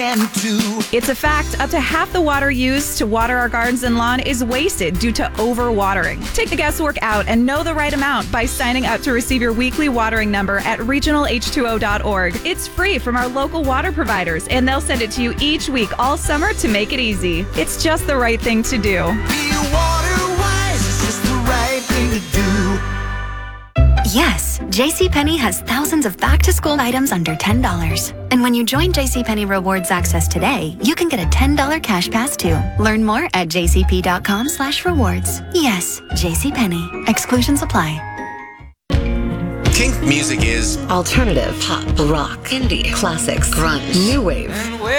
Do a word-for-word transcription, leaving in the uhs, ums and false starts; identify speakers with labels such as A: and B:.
A: And two.
B: It's a fact, up to half the water used to water our gardens and lawn is wasted due to overwatering. Take the guesswork out and know the right amount by signing up to receive your weekly watering number at regional h two o dot org. It's free from our local water providers, and they'll send it to you each week all summer to make it easy. It's just the right thing to do.
A: Be water-wise, it's just the right thing to do.
C: Yes, JCPenney has thousands of back-to-school items under ten dollars. And when you join JCPenney Rewards Access today, you can get a ten dollars cash pass too. Learn more at jcp.com slash rewards. Yes, JCPenney. Exclusions apply.
D: Kink music is
E: alternative, pop, rock, indie, classics, grunge, new wave.